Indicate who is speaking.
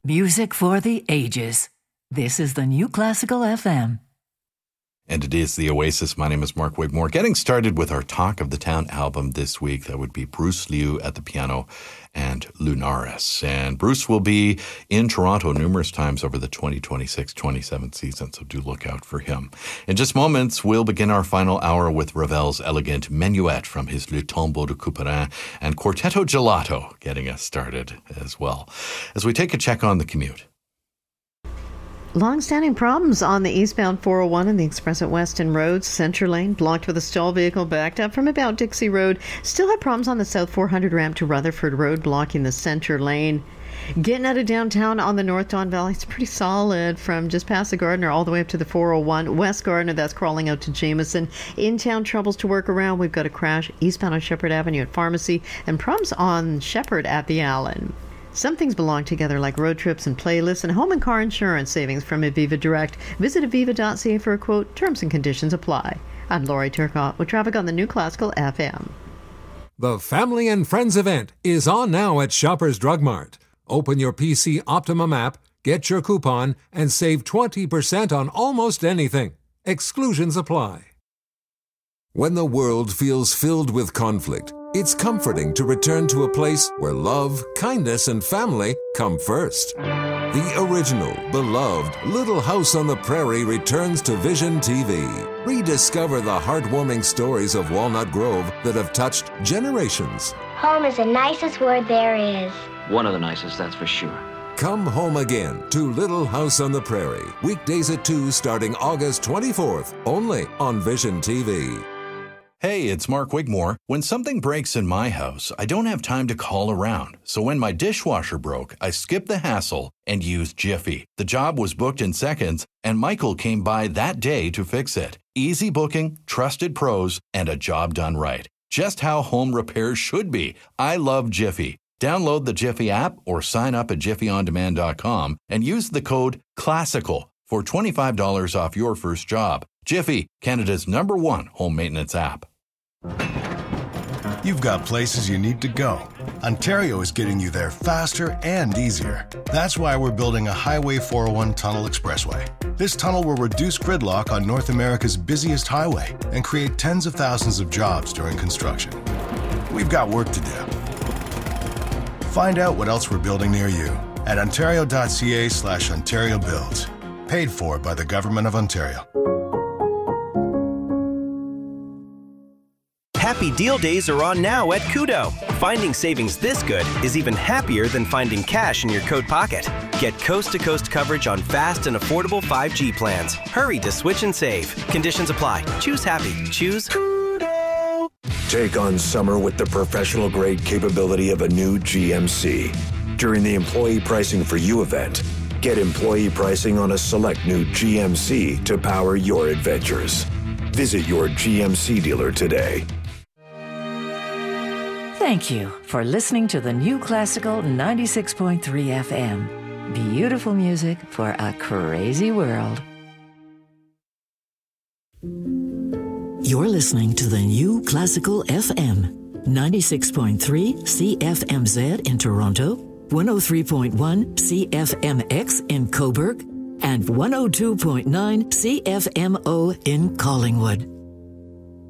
Speaker 1: Music for the ages. This is the New Classical FM.
Speaker 2: And it is the Oasis. My name is Mark Wigmore. Getting started with our Talk of the Town album this week. That would be Bruce Liu at the piano and Lunaris. And Bruce will be in Toronto numerous times over the 2026-27 season, so do look out for him. In just moments, we'll begin our final hour with Ravel's elegant Menuet from his Le Tombeau de Couperin and Quartetto Gelato getting us started as well. As we take a check on the commute.
Speaker 3: Long-standing problems on the eastbound 401 and the Express at Weston Road. Center lane blocked with a stall vehicle backed up from about Dixie Road. Still have problems on the South 400 ramp to Rutherford Road, blocking the center lane. Getting out of downtown on the North Don Valley, it's pretty solid from just past the Gardiner all the way up to the 401. West Gardiner, that's crawling out to Jameson. In-town troubles to work around. We've got a crash eastbound on Shepherd Avenue at Pharmacy and problems on Shepherd at the Allen. Some things belong together like road trips and playlists and home and car insurance savings from Aviva Direct. Visit aviva.ca for a quote. Terms and conditions apply. I'm Laurie Turcotte with traffic on the New Classical FM.
Speaker 4: The Family and Friends event is on now at Shoppers Drug Mart. Open your PC Optimum app, get your coupon, and save 20% on almost anything. Exclusions apply. When the world feels filled with conflict, it's comforting to return to a place where love, kindness, and family come first. The original, beloved Little House on the Prairie returns to Vision TV. Rediscover the heartwarming stories of Walnut Grove that have touched generations.
Speaker 5: Home is the nicest word there is.
Speaker 6: One of the nicest, that's for sure.
Speaker 4: Come home again to Little House on the Prairie. Weekdays at 2 starting August 24th, only on Vision TV.
Speaker 2: Hey, it's Mark Wigmore. When something breaks in my house, I don't have time to call around. So when my dishwasher broke, I skipped the hassle and used Jiffy. The job was booked in seconds, and Michael came by that day to fix it. Easy booking, trusted pros, and a job done right. Just how home repairs should be. I love Jiffy. Download the Jiffy app or sign up at jiffyondemand.com and use the code CLASSICAL for $25 off your first job. Jiffy, Canada's #1 home maintenance app.
Speaker 7: You've got places you need to go. Ontario is getting you there faster and easier. That's why we're building a Highway 401 Tunnel Expressway. This tunnel will reduce gridlock on North America's busiest highway and create tens of thousands of jobs during construction. We've got work to do. Find out what else we're building near you at ontario.ca/Ontario Builds. Paid for by the Government of Ontario.
Speaker 8: Happy Deal Days are on now at Koodo. Finding savings this good is even happier than finding cash in your coat pocket. Get coast-to-coast coverage on fast and affordable 5G plans. Hurry to switch and save. Conditions apply. Choose happy. Choose Koodo.
Speaker 9: Take on summer with the professional-grade capability of a new GMC. During the Employee Pricing for You event, get employee pricing on a select new GMC to power your adventures. Visit your GMC dealer today.
Speaker 1: Thank you for listening to the New Classical 96.3 FM. Beautiful music for a crazy world. You're listening to the New Classical FM. 96.3 CFMZ in Toronto, 103.1 CFMX in Cobourg, and 102.9 CFMO in Collingwood.